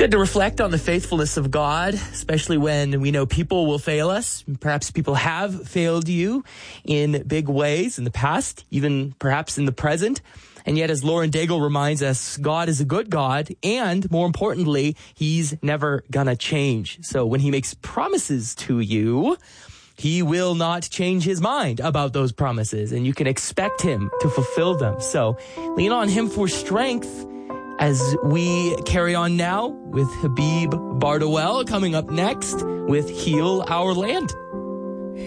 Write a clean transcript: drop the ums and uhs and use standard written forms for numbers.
good to reflect on the faithfulness of God, especially when we know people will fail us. Perhaps people have failed you in big ways in the past, even perhaps in the present. And yet, as Lauren Daigle reminds us, God is a good God, and more importantly, he's never gonna change. So when he makes promises to you, he will not change his mind about those promises, and you can expect him to fulfill them. So lean on him for strength as we carry on now with Habib Bardowell coming up next with Heal Our Land.